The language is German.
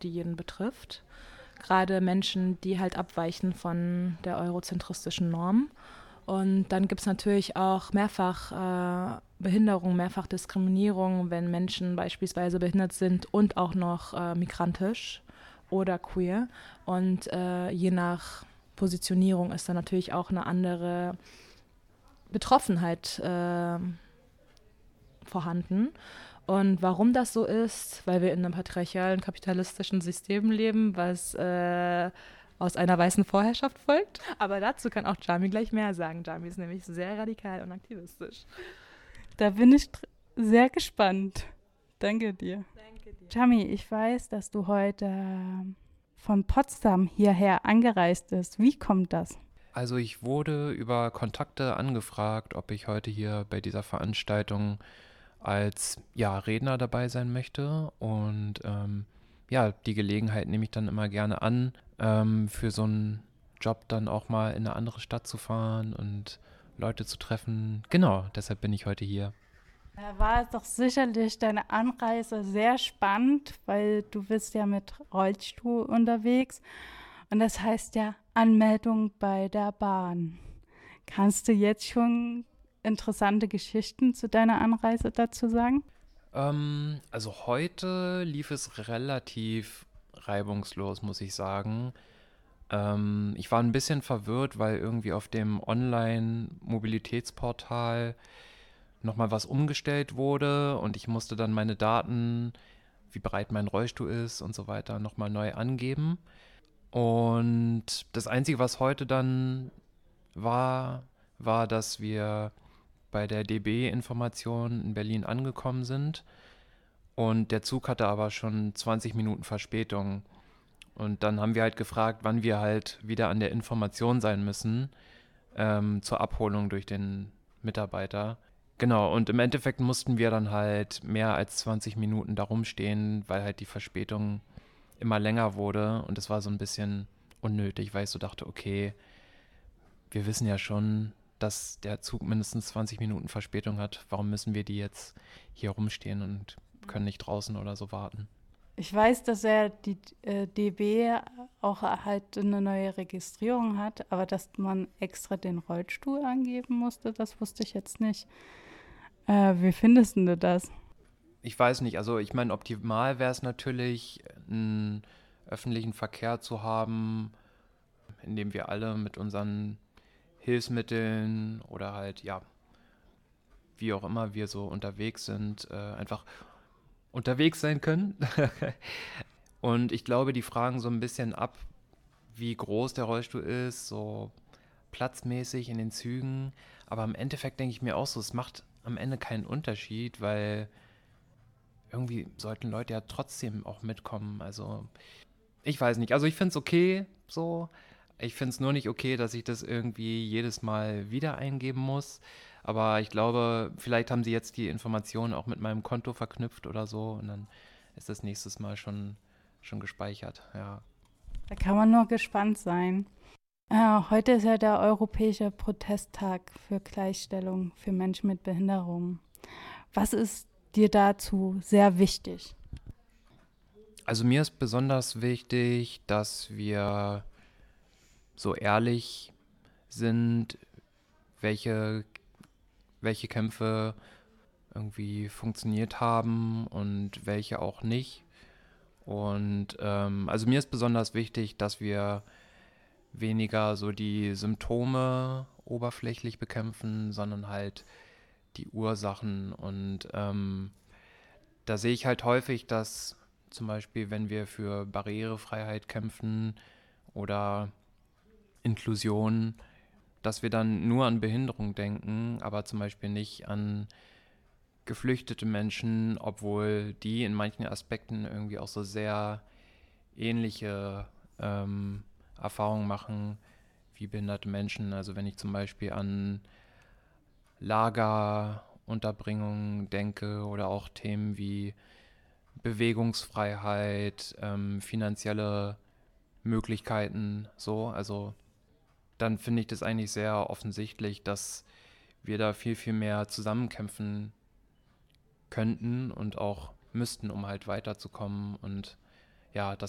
die jeden betrifft. Gerade Menschen, die halt abweichen von der eurozentristischen Norm. Und dann gibt es natürlich auch mehrfach Behinderung, mehrfach Diskriminierung, wenn Menschen beispielsweise behindert sind und auch noch migrantisch oder queer. Und je nach Positionierung ist dann natürlich auch eine andere Betroffenheit vorhanden. Und warum das so ist, weil wir in einem patriarchalen, kapitalistischen System leben, was aus einer weißen Vorherrschaft folgt. Aber dazu kann auch Jami gleich mehr sagen. Jami ist nämlich sehr radikal und aktivistisch. Da bin ich sehr gespannt. Danke dir. Danke dir. Jami, ich weiß, dass du heute von Potsdam hierher angereist bist. Wie kommt das? Also ich wurde über Kontakte angefragt, ob ich heute hier bei dieser Veranstaltung als Redner dabei sein möchte. Und die Gelegenheit nehme ich dann immer gerne an, für so einen Job dann auch mal in eine andere Stadt zu fahren und Leute zu treffen. Genau, deshalb bin ich heute hier. Da war es doch sicherlich deine Anreise sehr spannend, weil du bist ja mit Rollstuhl unterwegs. Und das heißt ja Anmeldung bei der Bahn. Kannst du jetzt schon interessante Geschichten zu deiner Anreise dazu sagen? Also heute lief es relativ reibungslos, muss ich sagen. Ich war ein bisschen verwirrt, weil irgendwie auf dem Online-Mobilitätsportal nochmal was umgestellt wurde und ich musste dann meine Daten, wie breit mein Rollstuhl ist und so weiter, nochmal neu angeben. Und das Einzige, was heute dann war, dass wir bei der DB-Information in Berlin angekommen sind und der Zug hatte aber schon 20 Minuten Verspätung. Und dann haben wir halt gefragt, wann wir halt wieder an der Information sein müssen, zur Abholung durch den Mitarbeiter. Genau, und im Endeffekt mussten wir dann halt mehr als 20 Minuten da rumstehen, weil halt die Verspätung immer länger wurde und es war so ein bisschen unnötig, weil ich so dachte, okay, wir wissen ja schon, dass der Zug mindestens 20 Minuten Verspätung hat. Warum müssen wir die jetzt hier rumstehen und können nicht draußen oder so warten? Ich weiß, dass er die DB auch halt eine neue Registrierung hat, aber dass man extra den Rollstuhl angeben musste, das wusste ich jetzt nicht. Wie findest du das? Ich weiß nicht, also ich meine, optimal wäre es natürlich, einen öffentlichen Verkehr zu haben, in dem wir alle mit unseren Hilfsmitteln oder halt, wie auch immer wir so unterwegs sind, einfach unterwegs sein können. Und ich glaube, die fragen so ein bisschen ab, wie groß der Rollstuhl ist, so platzmäßig in den Zügen. Aber im Endeffekt denke ich mir auch so, es macht am Ende keinen Unterschied, weil irgendwie sollten Leute ja trotzdem auch mitkommen. Also ich weiß nicht. Also ich finde es okay so. Ich finde es nur nicht okay, dass ich das irgendwie jedes Mal wieder eingeben muss. Aber ich glaube, vielleicht haben sie jetzt die Informationen auch mit meinem Konto verknüpft oder so. Und dann ist das nächstes Mal schon gespeichert. Ja. Da kann man nur gespannt sein. Heute ist ja der Europäische Protesttag für Gleichstellung für Menschen mit Behinderung. Was ist dir dazu sehr wichtig? Also mir ist besonders wichtig, dass wir so ehrlich sind, welche, welche Kämpfe irgendwie funktioniert haben und welche auch nicht. Und also mir ist besonders wichtig, dass wir weniger so die Symptome oberflächlich bekämpfen, sondern halt die Ursachen. Und da sehe ich halt häufig, dass zum Beispiel, wenn wir für Barrierefreiheit kämpfen oder Inklusion, dass wir dann nur an Behinderung denken, aber zum Beispiel nicht an geflüchtete Menschen, obwohl die in manchen Aspekten irgendwie auch so sehr ähnliche Erfahrungen machen wie behinderte Menschen. Also wenn ich zum Beispiel an Lagerunterbringung denke oder auch Themen wie Bewegungsfreiheit, finanzielle Möglichkeiten, so, also dann finde ich das eigentlich sehr offensichtlich, dass wir da viel, viel mehr zusammenkämpfen könnten und auch müssten, um halt weiterzukommen und ja, dass